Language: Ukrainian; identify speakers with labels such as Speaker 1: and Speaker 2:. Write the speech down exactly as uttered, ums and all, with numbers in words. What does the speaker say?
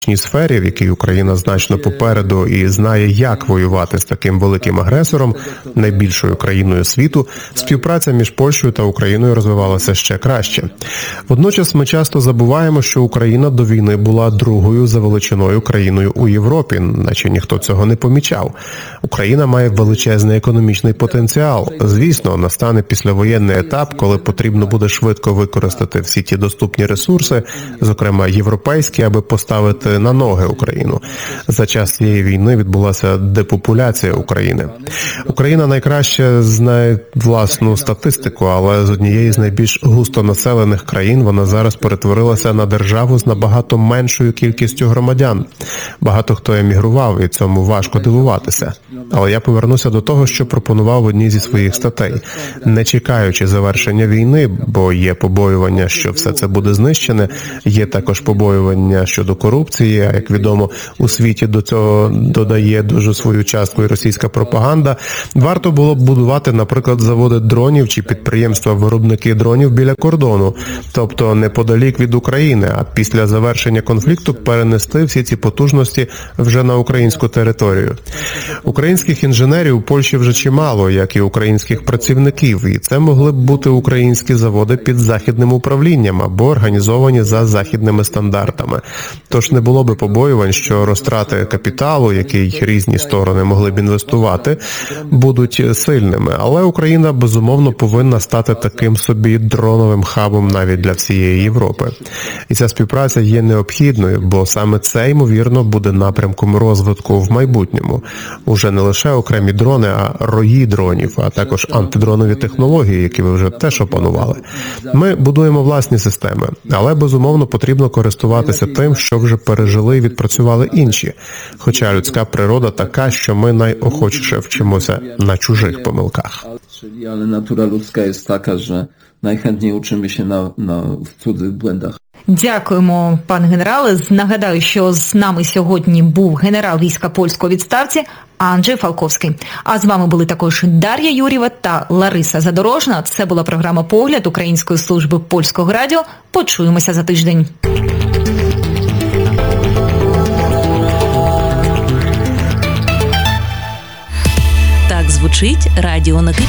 Speaker 1: сфері, в якій Україна значно попереду і знає, як воювати з таким великим агресором, найбільшою країною світу, співпраця між Польщею та Україною розвивалася ще краще. Водночас ми часто забуваємо, що Україна до війни була другою за величиною країною у Європі, наче ніхто цього не помічав. Україна має величезний економічний потенціал. Звісно, настане післявоєнний етап, коли потрібно буде швидко використати всі ті доступні ресурси, зокрема європейські, аби поставити на ноги Україну. За час цієї війни відбулася депопуляція України. Україна найкраще знає власну статистику, але з однієї з найбільш густонаселених країн вона зараз перетворилася на державу з набагато меншою кількістю громадян. Багато хто емігрував, і цьому важко дивуватися. Але я повернуся до того, що пропонував в одній зі своїх статей. Не чекаючи завершення війни, бо є побоювання, що все це буде знищене, є також побоювання щодо корупції, а, як відомо, у світі до цього додає дуже свою частку і російська пропаганда, варто було б будувати, наприклад, заводи дронів чи підприємства-виробники дронів біля кордону, тобто неподалік від України, а після завершення конфлікту перенести всі ці потужності вже на українську територію. Українських інженерів у Польщі вже чимало, як і українських працівників, і це могли б бути українські заводи під західним управлінням або організовані за західними стандартами. Тож не було би побоювань, що розтрати капіталу, який різні сторони могли б інвестувати, будуть сильними. Але Україна, безумовно, повинна стати таким собі дроновим хабом навіть для всієї Європи. І ця співпраця є необхідною, бо саме це, ймовірно, буде напрямком розвитку в майбутньому. Уже не лише окремі дрони, а рої дронів, а також антидронові технології, які ви вже теж опанували. Ми будуємо власні системи, але, безумовно, потрібно користуватися тим, що вже пережили і відпрацювали інші. Хоча людська природа така, що ми найохочіше вчимося на чужих помилках.
Speaker 2: Але натура людська є така, що найхętniej uczymy się na, na w cudzych błędach.
Speaker 3: Дякуємо, пане генерале. Нагадаю, що з нами сьогодні був генерал війська польського у відставці Анджей Фалковський. А з вами були також Дар'я Юрєва та Лариса Задорожна. Це була програма «Погляд» Української служби Польського радіо. Почуємося за тиждень.
Speaker 4: Так звучить радіо Накипів.